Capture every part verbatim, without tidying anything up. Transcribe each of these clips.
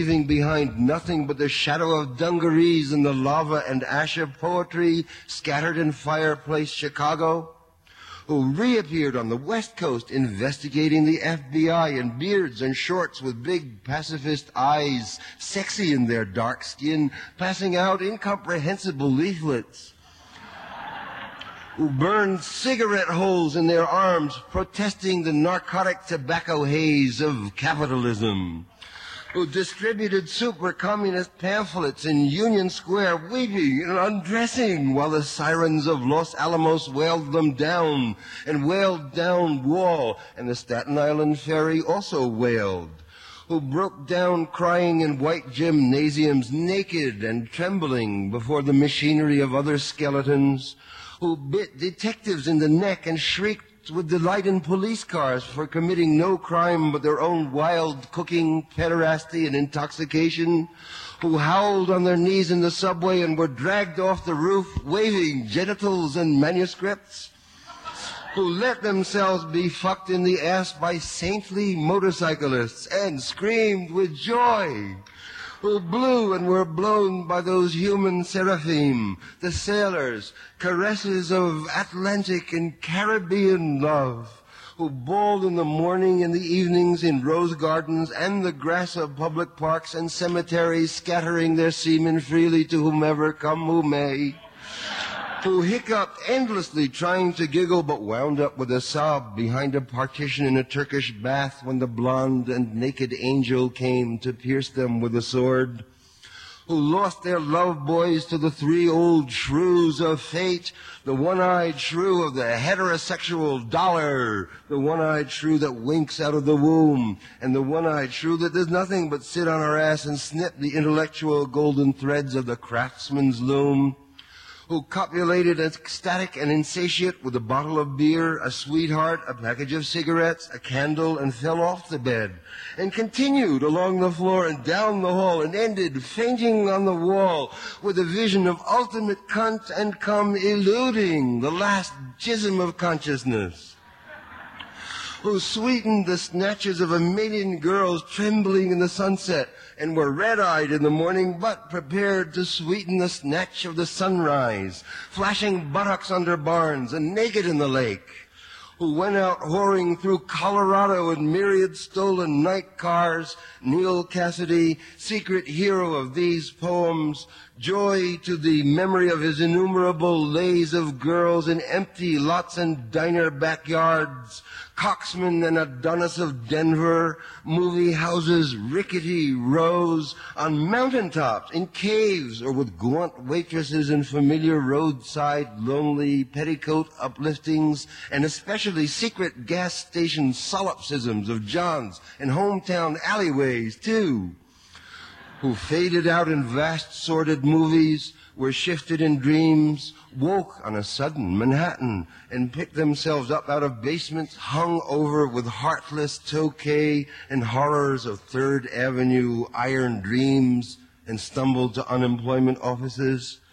leaving behind nothing but the shadow of dungarees and the lava and ash of poetry scattered in fireplace Chicago, who reappeared on the West Coast investigating the F B I in beards and shorts with big pacifist eyes, sexy in their dark skin, passing out incomprehensible leaflets, who burned cigarette holes in their arms, protesting the narcotic tobacco haze of capitalism, who distributed super-communist pamphlets in Union Square, weeping and undressing while the sirens of Los Alamos wailed them down and wailed down Wall, and the Staten Island ferry also wailed, who broke down crying in white gymnasiums, naked and trembling before the machinery of other skeletons, who bit detectives in the neck and shrieked with delight in police cars for committing no crime but their own wild cooking, pederasty, and intoxication, who howled on their knees in the subway and were dragged off the roof waving genitals and manuscripts, who let themselves be fucked in the ass by saintly motorcyclists and screamed with joy, who blew and were blown by those human seraphim, the sailors, caresses of Atlantic and Caribbean love, who bawled in the morning and the evenings in rose gardens and the grass of public parks and cemeteries, scattering their semen freely to whomever come who may, who hiccuped endlessly trying to giggle but wound up with a sob behind a partition in a Turkish bath when the blonde and naked angel came to pierce them with a sword, who lost their love boys to the three old shrews of fate, the one-eyed shrew of the heterosexual dollar, the one-eyed shrew that winks out of the womb, and the one-eyed shrew that does nothing but sit on our ass and snip the intellectual golden threads of the craftsman's loom, who copulated ecstatic and insatiate with a bottle of beer, a sweetheart, a package of cigarettes, a candle, and fell off the bed, and continued along the floor and down the hall, and ended fainting on the wall with a vision of ultimate cunt and cum eluding the last jism of consciousness, who sweetened the snatches of a million girls trembling in the sunset, and were red-eyed in the morning, but prepared to sweeten the snatch of the sunrise, flashing buttocks under barns and naked in the lake, who went out whoring through Colorado in myriad stolen night cars, Neil Cassidy, secret hero of these poems, joy to the memory of his innumerable lays of girls in empty lots and diner backyards, Coxman and Adonis of Denver, movie houses, rickety rows, on mountaintops, in caves, or with gaunt waitresses in familiar roadside lonely petticoat upliftings, and especially secret gas station solipsisms of John's and hometown alleyways, too, who faded out in vast sordid movies, were shifted in dreams, woke on a sudden Manhattan, and picked themselves up out of basements hung over with heartless Tokay and horrors of Third Avenue iron dreams, and stumbled to unemployment offices,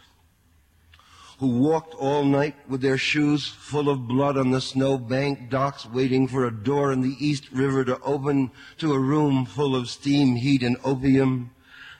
who walked all night with their shoes full of blood on the snowbank docks, waiting for a door in the East River to open to a room full of steam, heat, and opium,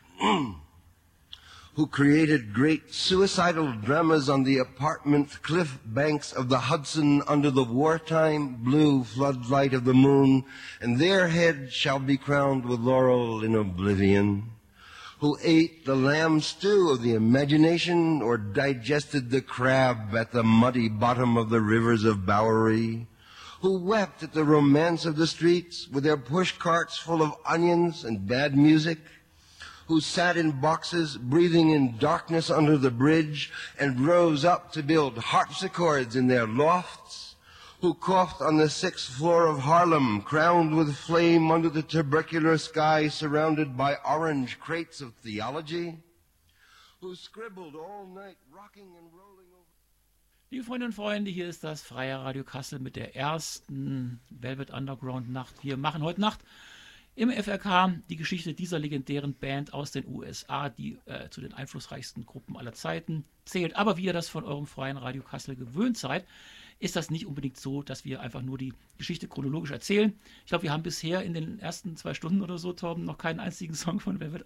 who created great suicidal dramas on the apartment cliff banks of the Hudson under the wartime blue floodlight of the moon, and their head shall be crowned with laurel in oblivion, who ate the lamb stew of the imagination or digested the crab at the muddy bottom of the rivers of Bowery, who wept at the romance of the streets with their push carts full of onions and bad music, who sat in boxes breathing in darkness under the bridge and rose up to build harpsichords in their lofts, who coughed on the sixth floor of Harlem, crowned with flame under the tubercular sky, surrounded by orange crates of theology, who scribbled all night, rocking and rolling over. Liebe Freundinnen und Freunde, hier ist das Freie Radio Kassel mit der ersten Velvet Underground Nacht. Wir machen heute Nacht im F R K die Geschichte dieser legendären Band aus den U S A, die äh, zu den einflussreichsten Gruppen aller Zeiten zählt. Aber wie ihr das von eurem Freien Radio Kassel gewöhnt seid, ist das nicht unbedingt so, dass wir einfach nur die Geschichte chronologisch erzählen. Ich glaube, wir haben bisher in den ersten zwei Stunden oder so, Torben, noch keinen einzigen Song von Velvet